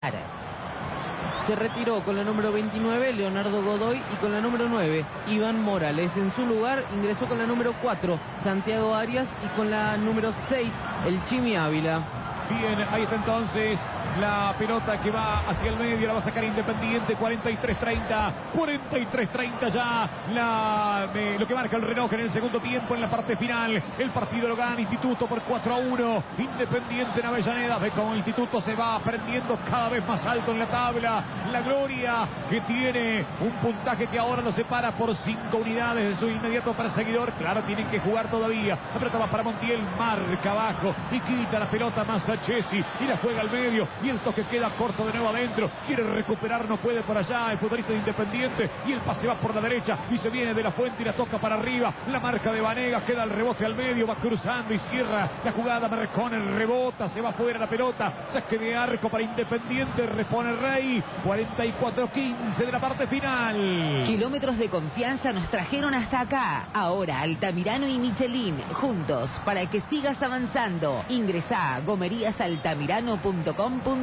Se retiró con la número 29 Leonardo Godoy y con la número 9 Iván Morales. En su lugar ingresó con la número 4 Santiago Arias y con la número 6 el Chimi Ávila. Bien, ahí está entonces la pelota que va hacia el medio, la va a sacar Independiente. 43-30, 43-30 ya lo que marca el reloj en el segundo tiempo, en la parte final. El partido lo gana Instituto por 4-1. Independiente en Avellaneda, ve cómo Instituto se va prendiendo cada vez más alto en la tabla. La Gloria, que tiene un puntaje que ahora lo separa por 5 unidades de su inmediato perseguidor. Claro, tienen que jugar todavía. La pelota va para Montiel, marca abajo y quita la pelota más a Chesi y la juega al medio. Y el toque queda corto de nuevo adentro. Quiere recuperar, no puede por allá el futbolista de Independiente. Y el pase va por la derecha y se viene de la Fuente y la toca para arriba. La marca de Vanegas, queda el rebote al medio, va cruzando y cierra la jugada. Marcones rebota, se va fuera la pelota. Saque de arco para Independiente, repone Rey. 44-15 de la parte final. Kilómetros de confianza nos trajeron hasta acá. Ahora Altamirano y Michelin, juntos para que sigas avanzando. Ingresá a gomeríasaltamirano.com.ar.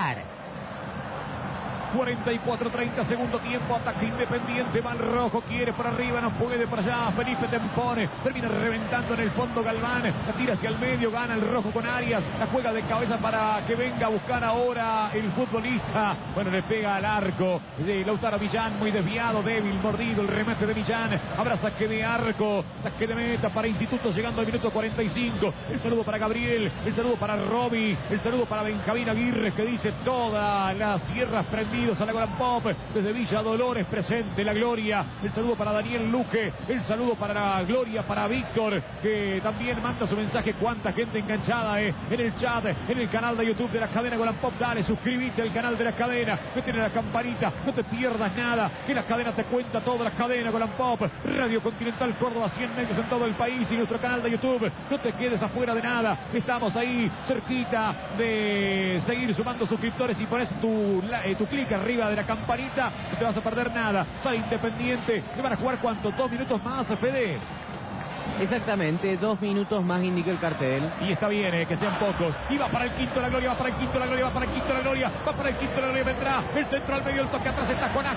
44-30, segundo tiempo, ataque Independiente, mal rojo, quiere por arriba, no puede por allá, Felipe Tempone, termina reventando en el fondo Galván, la tira hacia el medio, gana el rojo con Arias, la juega de cabeza para que venga a buscar ahora el futbolista, bueno, le pega al arco de Lautaro Millán, muy desviado, débil, mordido, el remate de Millán, habrá saque de arco, saque de meta para Instituto, llegando al minuto 45, el saludo para Gabriel, el saludo para Roby, el saludo para Benjamín Aguirre, que dice toda la sierra prendida a la Golan Pop, desde Villa Dolores presente la Gloria, el saludo para Daniel Luque, el saludo para la Gloria, para Víctor, que también manda su mensaje. Cuánta gente enganchada en el chat, en el canal de YouTube de la cadena Golan Pop. Dale, suscríbete al canal de la cadena, métele la campanita, no te pierdas nada, que la cadena te cuenta toda. La cadena Golan Pop, Radio Continental Córdoba, 100 medios en todo el país, y nuestro canal de YouTube. No te quedes afuera de nada, estamos ahí cerquita de seguir sumando suscriptores. Y pones tu clic arriba de la campanita, no te vas a perder nada. Sale Independiente, se van a jugar ¿cuánto? 2 minutos más, Fede. Exactamente, 2 minutos más indica el cartel. Y está bien, que sean pocos. Y va para el quinto la Gloria, va para el quinto la Gloria, va para el quinto la Gloria, va para el quinto la Gloria, vendrá el centro al medio, el toque atrás, está Jonás.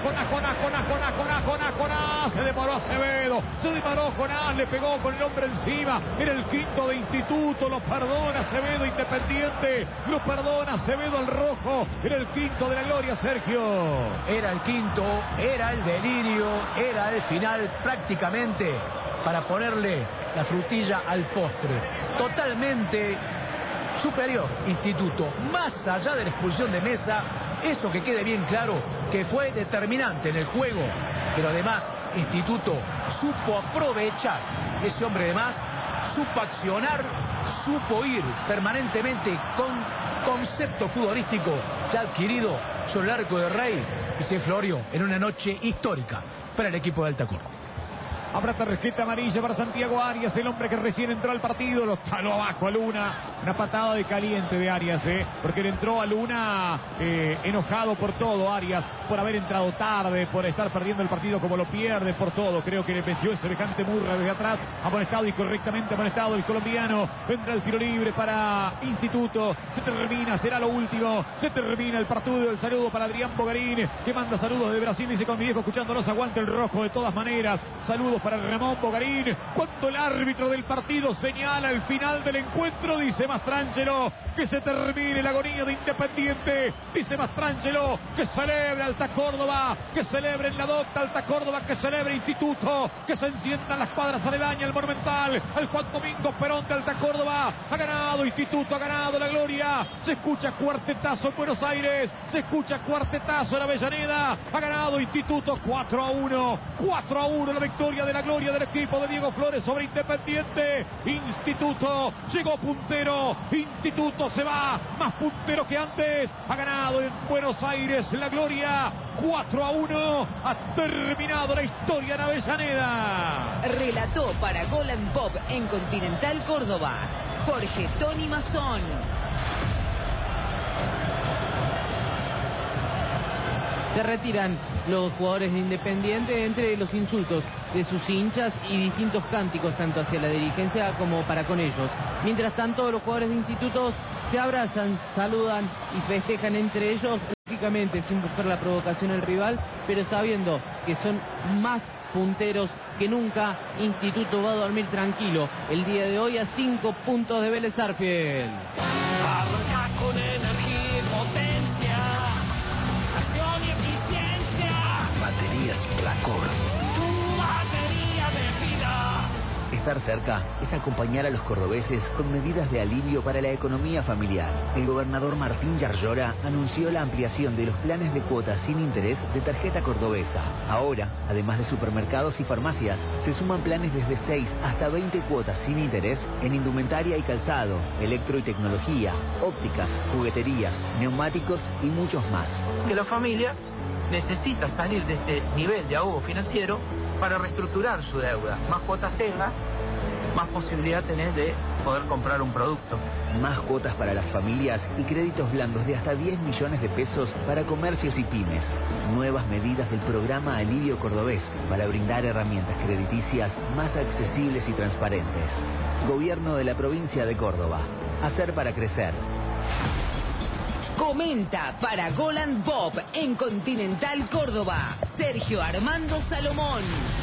Se demoró Acevedo, se demoró Jonás, le pegó con el hombre encima. Era el quinto de Instituto, lo perdona Acevedo. Independiente, lo perdona Acevedo al rojo. Era el quinto de la Gloria, Sergio. Era el quinto, era el delirio, era el final prácticamente para ponerle la frutilla al postre. Totalmente superior Instituto, más allá de la expulsión de Mesa, eso que quede bien claro que fue determinante en el juego, pero además Instituto supo aprovechar ese hombre de más, supo accionar, supo ir permanentemente con concepto futbolístico ya adquirido sobre el arco de Rey, y se floreó en una noche histórica para el equipo de Alta Córdoba. Habrá tarjeta amarilla para Santiago Arias, el hombre que recién entró al partido. Lo taló abajo a Luna. Una patada de caliente de Arias, porque le entró a Luna enojado por todo. Arias, por haber entrado tarde, por estar perdiendo el partido como lo pierde, por todo. Creo que le metió semejante murra desde atrás. Amonestado y correctamente amonestado el colombiano. Vendrá el tiro libre para Instituto. Se termina, será lo último. Se termina el partido. El saludo para Adrián Bogarín, que manda saludos de Brasil. Dice: con mi viejo escuchándolos, aguante el rojo de todas maneras. Saludos para Ramón Bogarín. Cuando el árbitro del partido señala el final del encuentro, dice Mastrangelo que se termine la agonía de Independiente. Dice Mastrangelo que celebre Alta Córdoba, que celebre en la docta Alta Córdoba, que celebre Instituto, que se enciendan las cuadras aledañas al Monumental, al Juan Domingo Perón de Alta Córdoba. Ha ganado Instituto, ha ganado la Gloria. Se escucha cuartetazo en Buenos Aires, se escucha cuartetazo en Avellaneda. Ha ganado Instituto 4-1. 4-1 la victoria de la Gloria del equipo de Diego Flores sobre Independiente. Instituto llegó puntero. Instituto se va más puntero que antes. Ha ganado en Buenos Aires la Gloria 4-1. Ha terminado la historia en Avellaneda. Relató para Golan Pop en Continental Córdoba, Jorge Tony Mazón. Se retiran los jugadores de Independiente entre los insultos de sus hinchas y distintos cánticos tanto hacia la dirigencia como para con ellos. Mientras tanto, los jugadores de Institutos se abrazan, saludan y festejan entre ellos lógicamente sin buscar la provocación al rival, pero sabiendo que son más punteros que nunca. Instituto va a dormir tranquilo el día de hoy a 5 puntos de Vélez Sarsfield. Arranca con energía y potencia, acción y eficiencia. Baterías Placor. Tu batería de vida. Estar cerca es acompañar a los cordobeses con medidas de alivio para la economía familiar. El gobernador Martín Yarlora anunció la ampliación de los planes de cuotas sin interés de tarjeta cordobesa. Ahora, además de supermercados y farmacias, se suman planes desde 6 hasta 20 cuotas sin interés en indumentaria y calzado, electro y tecnología, ópticas, jugueterías, neumáticos y muchos más. Que la familia necesita salir de este nivel de ahogo financiero para reestructurar su deuda. Más cuotas tengas, más posibilidad tenés de poder comprar un producto. Más cuotas para las familias y créditos blandos de hasta 10 millones de pesos para comercios y pymes. Nuevas medidas del programa Alivio Cordobés para brindar herramientas crediticias más accesibles y transparentes. Gobierno de la provincia de Córdoba. Hacer para crecer. Comenta para Golan Bob en Continental Córdoba, Sergio Armando Salomón.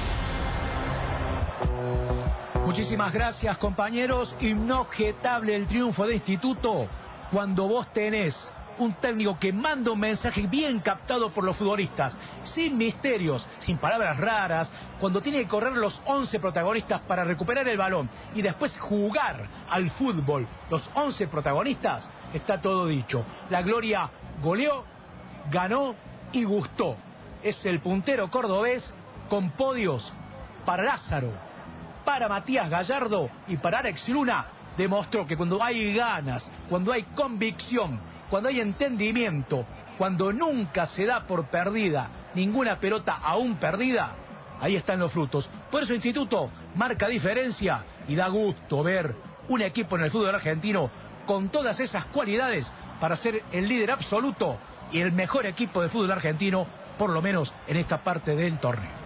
Muchísimas gracias, compañeros. Inobjetable el triunfo de Instituto cuando vos tenés un técnico que manda un mensaje bien captado por los futbolistas, sin misterios, sin palabras raras, cuando tiene que correr los 11 protagonistas para recuperar el balón y después jugar al fútbol los 11 protagonistas, está todo dicho. La Gloria goleó, ganó y gustó. Es el puntero cordobés con podios para Lázaro, para Matías Gallardo y para Alex Luna. Demostró que cuando hay ganas, cuando hay convicción, cuando hay entendimiento, cuando nunca se da por perdida ninguna pelota aún perdida, ahí están los frutos. Por eso Instituto marca diferencia y da gusto ver un equipo en el fútbol argentino con todas esas cualidades para ser el líder absoluto y el mejor equipo de fútbol argentino, por lo menos en esta parte del torneo.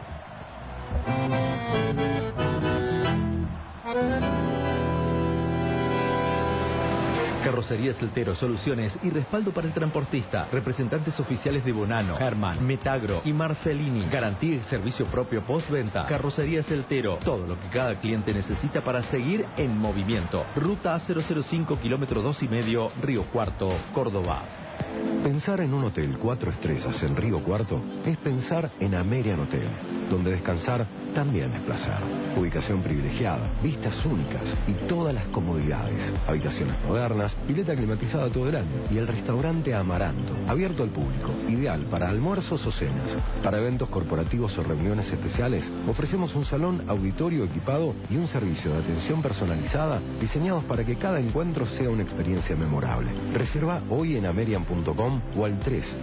Carrocerías Eltero, soluciones y respaldo para el transportista. Representantes oficiales de Bonano, Herman, Metagro y Marcelini. Garantía y servicio propio postventa. Carrocerías Eltero, todo lo que cada cliente necesita para seguir en movimiento. Ruta A005, kilómetro 2,5, Río Cuarto, Córdoba. Pensar en un hotel 4 estrellas en Río Cuarto es pensar en Amerian Hotel, donde descansar también es placer. Ubicación privilegiada, vistas únicas y todas las comodidades. Habitaciones modernas, pileta climatizada todo el año y el restaurante Amaranto, abierto al público, ideal para almuerzos o cenas. Para eventos corporativos o reuniones especiales, ofrecemos un salón auditorio equipado y un servicio de atención personalizada diseñados para que cada encuentro sea una experiencia memorable. Reserva hoy en amerian.com o al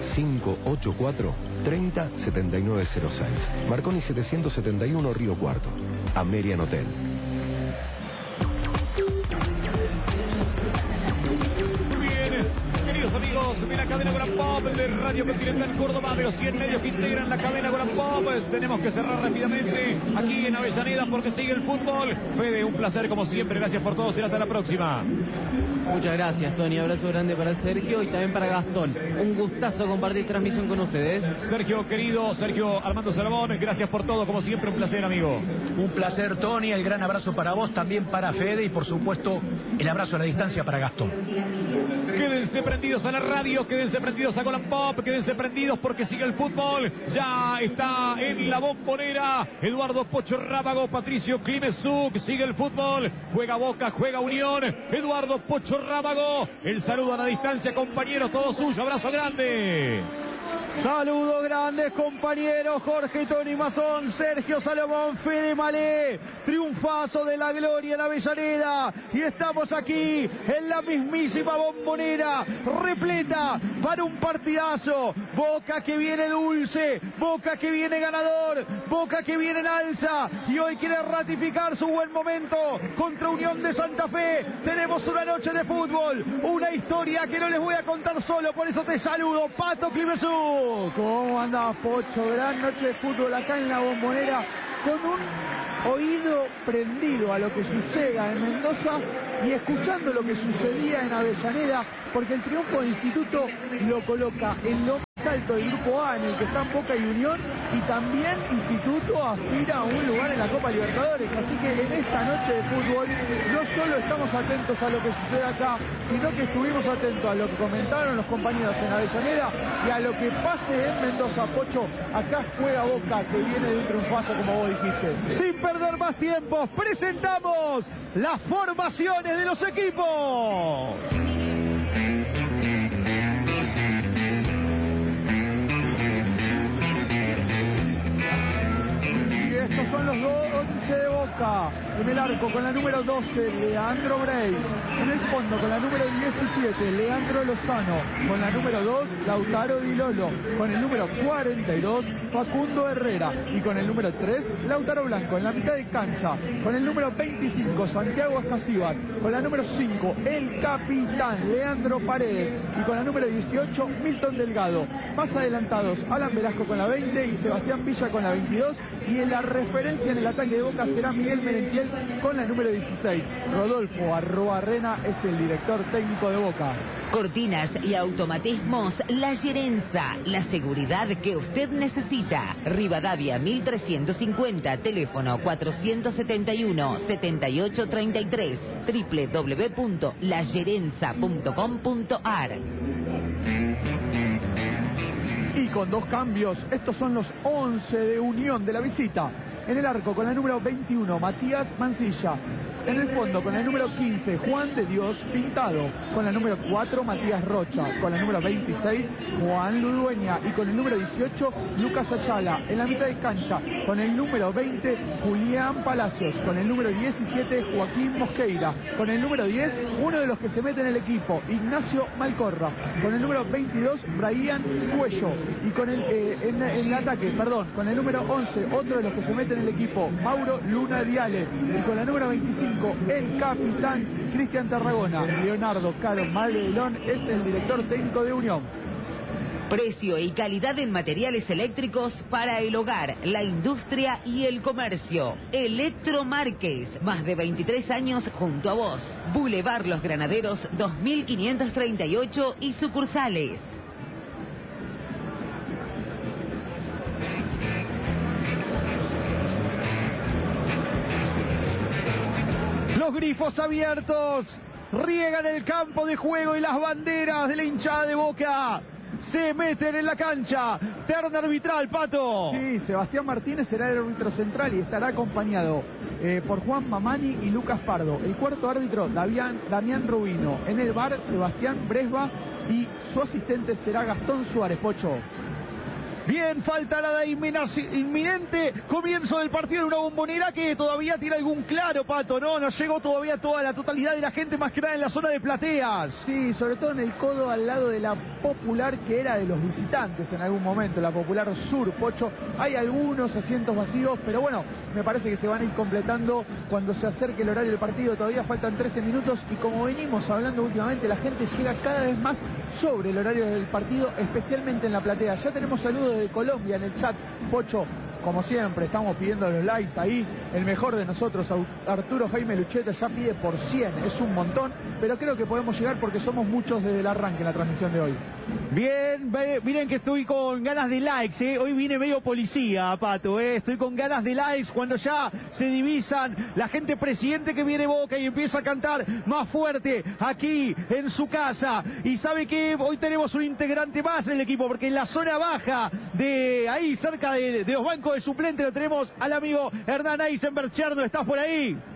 3584-307906. Marconi 771 Río Cuarto. Amerian Hotel. Muy bien, queridos amigos de la cadena Golan Pop de Radio Continental Córdoba, de los 100 medios que integran la cadena Golan Pop, tenemos que cerrar rápidamente aquí en Avellaneda porque sigue el fútbol. Fede, un placer como siempre, gracias por todo y hasta la próxima. Muchas gracias, Tony. Abrazo grande para Sergio y también para Gastón. Un gustazo compartir transmisión con ustedes. Sergio, querido, Sergio Armando Salomón, gracias por todo, como siempre, un placer, amigo. Un placer, Tony, el gran abrazo para vos, también para Fede y por supuesto el abrazo a la distancia para Gastón. Quédense prendidos a la radio, quédense prendidos a Golan Pop, quédense prendidos porque sigue el fútbol. Ya está en la bombonera Eduardo Pocho Rábago, Patricio Klimesuk, sigue el fútbol. Juega Boca, juega Unión, Eduardo Pocho Rábago, el saludo a la distancia, compañeros, todo suyo, abrazo grande. Saludos grandes, compañeros. Jorge Tony Mazón, Sergio Salomón, Fede Malé. Triunfazo de la Gloria en Avellaneda. Y estamos aquí en la mismísima bombonera, repleta para un partidazo. Boca que viene dulce, Boca que viene ganador, Boca que viene en alza. Y hoy quiere ratificar su buen momento contra Unión de Santa Fe. Tenemos una noche de fútbol, una historia que no les voy a contar solo. Por eso te saludo, Pato Klimesuk. ¿Cómo andás, Pocho? Gran noche de fútbol acá en la bombonera, con un oído prendido a lo que suceda en Mendoza y escuchando lo que sucedía en Avellaneda, porque el triunfo de Instituto lo coloca en lo salto del grupo A en el que están Boca y Unión, y también Instituto aspira a un lugar en la Copa Libertadores. Así que en esta noche de fútbol no solo estamos atentos a lo que sucede acá, sino que estuvimos atentos a lo que comentaron los compañeros en Avellaneda y a lo que pase en Mendoza. Pocho, acá juega Boca, que viene de un triunfazo, como vos dijiste. Sin perder más tiempo, presentamos las formaciones de los equipos. Estos son los 11 de Boca. En el arco con la número 12, Leandro Brey. En el fondo con la número 17, Leandro Lozano. Con la número 2, Lautaro Di Lolo. Con el número 42, Facundo Herrera. Y con el número 3, Lautaro Blanco. En la mitad de cancha, con el número 25, Santiago Ascasíbar. Con la número 5, el capitán, Leandro Paredes. Y con la número 18, Milton Delgado. Más adelantados, Alan Velasco con la 20 y Sebastián Villa con la 22. Y en la referencia en el ataque de Boca será Miguel Merentiel con la número 16. Rodolfo Arroarrena es el director técnico de Boca. Cortinas y automatismos La Gerenza, la seguridad que usted necesita. Rivadavia 1350, teléfono 471-7833, www.lagerenza.com.ar. Y con 2 cambios, estos son los 11 de Unión de la visita. En el arco con la número 21, Matías Mancilla. En el fondo con el número 15, Juan de Dios Pintado. Con la número 4, Matías Rocha. Con la número 26, Juan Ludueña. Y con el número 18, Lucas Ayala. En la mitad de cancha, con el número 20, Julián Palacios. Con el número 17, Joaquín Mosqueira. Con el número 10, uno de los que se mete en el equipo, Ignacio Malcorra. Con el número 22, Brian Cuello. Y con el en ataque, con el número 11, otro de los que se mete en el equipo, Mauro Luna Viale. Y con la número 25, el capitán Cristian Tarragona. Leonardo Caro Maldelón es el director técnico de Unión. Precio y calidad en materiales eléctricos para el hogar, la industria y el comercio. Electromarques, más de 23 años junto a vos. Boulevard Los Granaderos 2538 y sucursales. Los grifos abiertos, riegan el campo de juego y las banderas de la hinchada de Boca se meten en la cancha. Terna arbitral, Pato. Sí, Sebastián Martínez será el árbitro central y estará acompañado por Juan Mamani y Lucas Pardo. El cuarto árbitro, Damián Rubino. En el VAR, Sebastián Bresba y su asistente será Gastón Suárez. Pocho. Bien, falta la inminente comienzo del partido en una Bombonera que todavía tiene algún claro, Pato, ¿no? No llegó todavía toda la totalidad de la gente, más que nada en la zona de plateas. Sí, sobre todo en el codo al lado de la Popular, que era de los visitantes en algún momento, la Popular Sur, Pocho. Hay algunos asientos vacíos, pero bueno, me parece que se van a ir completando cuando se acerque el horario del partido. Todavía faltan 13 minutos y como venimos hablando últimamente, la gente llega cada vez más sobre el horario del partido, especialmente en la platea. Ya tenemos saludos de Colombia en el chat, Pocho. Como siempre, estamos pidiendo los likes ahí. El mejor de nosotros, Arturo Jaime Lucheta, ya pide por 100. Es un montón, pero creo que podemos llegar porque somos muchos desde el arranque en la transmisión de hoy. Bien, miren que estoy con ganas de likes, ¿eh? Hoy vine medio policía, Pato, ¿eh? Estoy con ganas de likes cuando ya se divisan la gente presidente que viene Boca y empieza a cantar más fuerte aquí en su casa. Y sabe que hoy tenemos un integrante más en el equipo, porque en la zona baja de ahí, cerca de los bancos de suplentes, lo tenemos al amigo Hernán Eisenberg. Cherno, ¿estás por ahí?